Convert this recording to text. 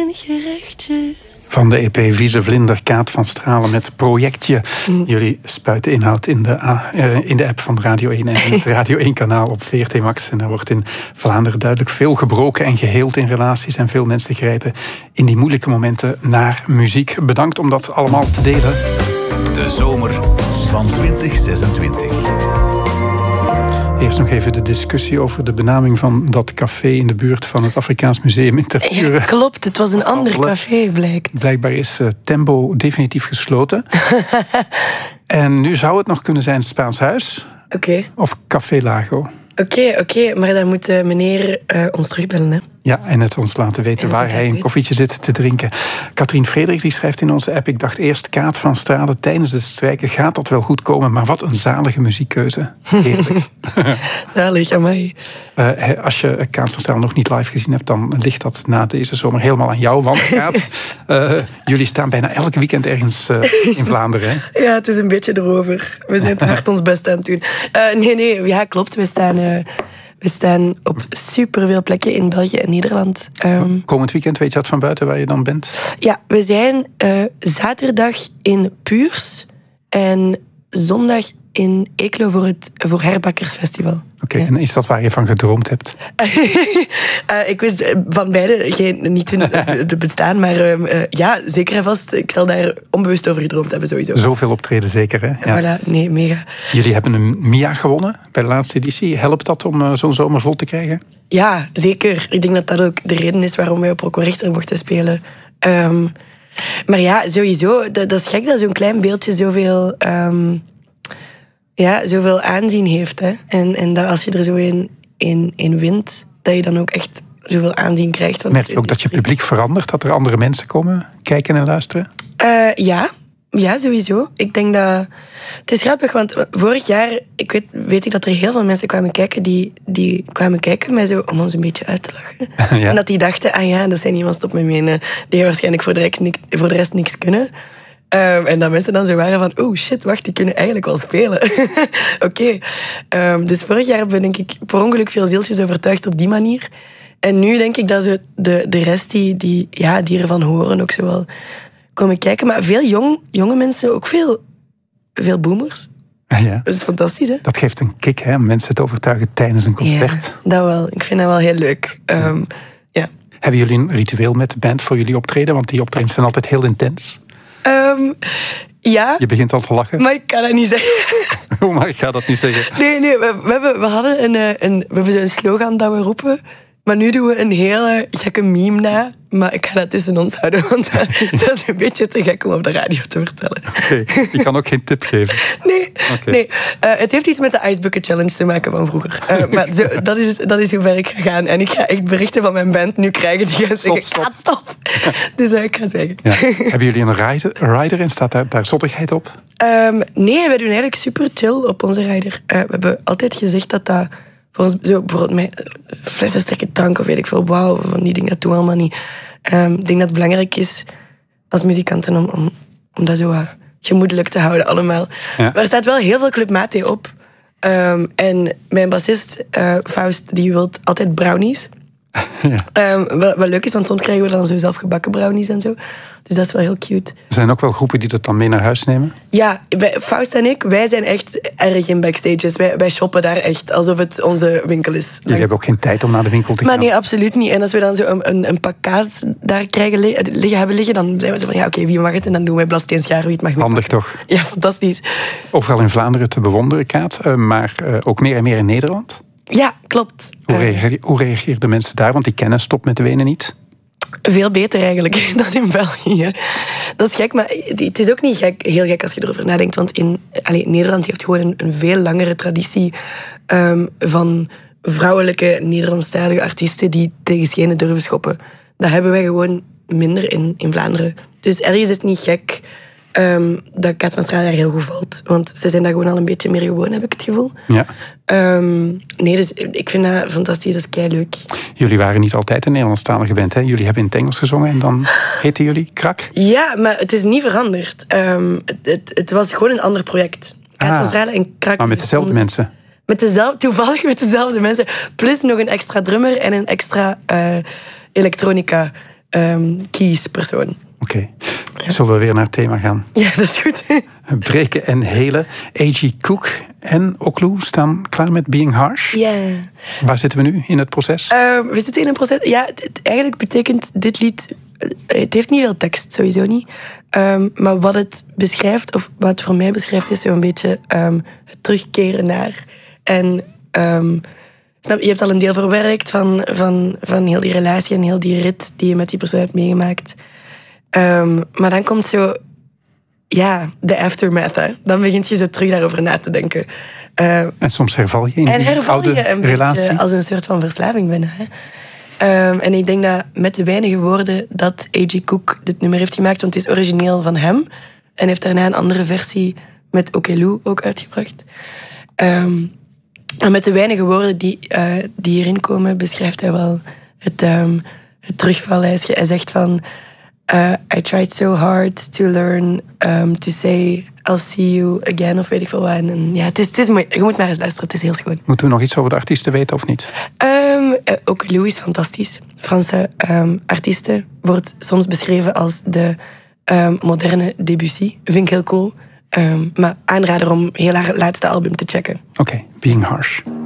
een gerechtje. Van de EP Vieze Vlinder, Kaat van Stralen met Projectje. Jullie spuiten inhoud in de app van Radio 1 en het Radio 1-kanaal op VRT Max. En daar wordt in Vlaanderen duidelijk veel gebroken en geheeld in relaties. En veel mensen grijpen in die moeilijke momenten naar muziek. Bedankt om dat allemaal te delen. De zomer van 2026. Eerst nog even de discussie over de benaming van dat café in de buurt van het Afrikaans Museum in Tervuren. Ja, klopt, het was een ander café, blijkt. Blijkbaar is Tembo definitief gesloten. En nu zou het nog kunnen zijn Spaans Huis. Oké. Of Café Lago. Oké, maar dan moet meneer ons terugbellen, hè? Ja, en het ons laten weten waar hij een koffietje zit te drinken. Katrien Frederiks die schrijft in onze app: ik dacht eerst Kaat van Stralen tijdens het strijken. Gaat dat wel goed komen? Maar wat een zalige muziekkeuze. Heerlijk. Zalig, amai. Als je Kaat van Stralen nog niet live gezien hebt, dan ligt dat na deze zomer helemaal aan jou. Want Kaat, jullie staan bijna elk weekend ergens in Vlaanderen. Hè? Ja, het is een beetje erover. We zijn te hard ons best aan het doen. Nee, ja, klopt. We staan op superveel plekken in België en Nederland. Komend weekend, weet je dat van buiten waar je dan bent? Ja, we zijn zaterdag in Puurs en zondag in Eeklo voor Herbakkersfestival. Oké, ja. En is dat waar je van gedroomd hebt? Ik wist van beide niet te bestaan, maar ja, zeker en vast. Ik zal daar onbewust over gedroomd hebben, sowieso. Zoveel optreden, zeker, hè? Ja. Voilà, nee, mega. Jullie hebben een MIA gewonnen bij de laatste editie. Helpt dat om zo'n zomer vol te krijgen? Ja, zeker. Ik denk dat dat ook de reden is waarom wij op Rocco Richter mochten spelen. Maar ja, sowieso, dat is gek dat zo'n klein beeldje zoveel aanzien heeft. Hè? En dat als je er zo in wint, dat je dan ook echt zoveel aanzien krijgt. Merk je ook dat je publiek verandert? Dat er andere mensen komen kijken en luisteren? Ja, sowieso. Ik denk dat... Het is grappig, want vorig jaar weet ik dat er heel veel mensen kwamen kijken die kwamen kijken mij zo om ons een beetje uit te lachen. Ja. En dat die dachten, dat zijn iemand op me menen. Die waarschijnlijk voor de rest niks kunnen. En dat mensen dan zo waren van, oh shit, wacht, die kunnen eigenlijk wel spelen. Oké. Dus vorig jaar ben ik per ongeluk veel zieltjes overtuigd op die manier. En nu denk ik dat zo de rest die ervan horen ook zo wel komen kijken. Maar veel jonge mensen, ook veel boomers. Ja. Dat is fantastisch, hè? Dat geeft een kick, hè, om mensen te overtuigen tijdens een concert. Ja, dat wel. Ik vind dat wel heel leuk. Ja. Hebben jullie een ritueel met de band voor jullie optreden? Want die optredens zijn altijd heel intens. Ja. Je begint al te lachen. Maar ik kan dat niet zeggen. Maar ik ga dat niet zeggen. Nee, we hadden we hebben zo'n slogan dat we roepen. Maar nu doen we een hele gekke meme na. Maar ik ga dat tussen ons houden, want dat is een beetje te gek om op de radio te vertellen. Oké, je kan ook geen tip geven. Nee. Het heeft iets met de Ice Bucket Challenge te maken van vroeger. Maar dat is hoe ver ik ga gaan. En ik ga echt berichten van mijn band nu krijgen die gaan zeggen, stop. Dus ik ga het zeggen. Ja. Hebben jullie een rider en staat daar zottigheid op? Nee, wij doen eigenlijk super chill op onze rider. We hebben altijd gezegd dat voor ons, zo bijvoorbeeld met flessen sterke drank of weet ik veel, wauw, van die dingen, dat doen we allemaal niet. Ik denk dat het belangrijk is als muzikanten om dat zo gemoedelijk te houden allemaal. Ja. Maar er staat wel heel veel Club Mate op. En mijn bassist, Faust, die wil altijd brownies. Ja. Wat leuk is, want soms krijgen we dan zo zelfgebakken brownies en zo. Dus dat is wel heel cute. Er zijn ook wel groepen die dat dan mee naar huis nemen? Ja, Faust en ik, wij zijn echt erg in backstages. Wij shoppen daar echt alsof het onze winkel is. Jullie hebben ook geen tijd om naar de winkel te gaan? Maar nee, absoluut niet. En als we dan zo een pak kaas daar hebben liggen, dan zijn we zo van, ja, oké, wie mag het? En dan doen wij Blasteen Schaar, wie het mag. Handig toch? Ja, fantastisch. Overal in Vlaanderen te bewonderen, Kaat, maar ook meer en meer in Nederland? Ja, klopt. Hoe reageerden mensen daar? Want die kennen Stop met de Wenen niet. Veel beter eigenlijk dan in België. Dat is gek, maar het is ook niet heel gek als je erover nadenkt. Want Nederland heeft gewoon een veel langere traditie van vrouwelijke Nederlandstalige artiesten die tegen schenen durven schoppen. Dat hebben wij gewoon minder in Vlaanderen. Dus ergens is het niet gek dat Kaat van Stralen daar heel goed valt. Want ze zijn daar gewoon al een beetje meer gewoon, heb ik het gevoel. Ja. Nee, dus ik vind dat fantastisch, dat is keileuk. Jullie waren niet altijd een Nederlandstalige band, hè? Jullie hebben in het Engels gezongen en dan heten jullie Krak? Ja, maar het is niet veranderd. Het was gewoon een ander project. Kaat van Stralen en Krak. Maar met dezelfde mensen? Toevallig met dezelfde mensen. Plus nog een extra drummer en een extra elektronica kiespersoon. Oké. Zullen we weer naar het thema gaan? Ja, dat is goed. Breken en helen. A.G. Cook en Oklu staan klaar met Being Harsh. Ja. Waar zitten we nu in het proces? We zitten in een proces... Ja, eigenlijk betekent dit lied... Het heeft niet veel tekst, sowieso niet. Maar wat het beschrijft, of wat het voor mij beschrijft, is zo'n beetje het terugkeren naar. En snap, je hebt al een deel verwerkt van heel die relatie en heel die rit die je met die persoon hebt meegemaakt. Maar dan komt zo... Ja, de aftermath. Hè. Dan begint je zo terug daarover na te denken. En soms herval je in die oude een relatie. Beetje als een soort van verslaving binnen. Hè. En ik denk dat met de weinige woorden dat A.G. Cook dit nummer heeft gemaakt, want het is origineel van hem, en heeft daarna een andere versie met Okelu ook uitgebracht. En met de weinige woorden die hierin komen, beschrijft hij wel het terugval. Hij zegt van... I tried so hard to learn to say I'll see you again, of weet ik veel wat. En ja, het is mooi. Je moet maar eens luisteren, het is heel schoon. Moeten we nog iets over de artiesten weten of niet? Ook Louis is fantastisch. Franse artiesten wordt soms beschreven als de moderne Debussy. Vind ik heel cool. Maar aanrader om heel haar laatste album te checken. Oké, Being Harsh.